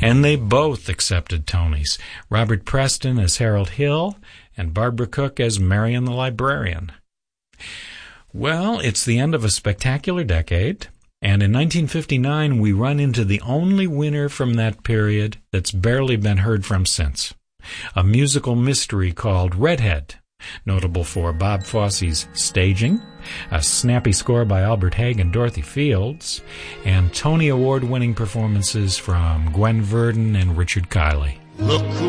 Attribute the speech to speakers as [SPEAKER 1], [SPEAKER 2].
[SPEAKER 1] And they both accepted Tonys. Robert Preston as Harold Hill and Barbara Cook as Marion the Librarian. Well, it's the end of a spectacular decade, and in 1959 we run into the only winner from that period that's barely been heard from since. A musical mystery called Redhead, notable for Bob Fosse's staging, a snappy score by Albert Haig and Dorothy Fields, and Tony Award-winning performances from Gwen Verdon and Richard Kiley.
[SPEAKER 2] Look who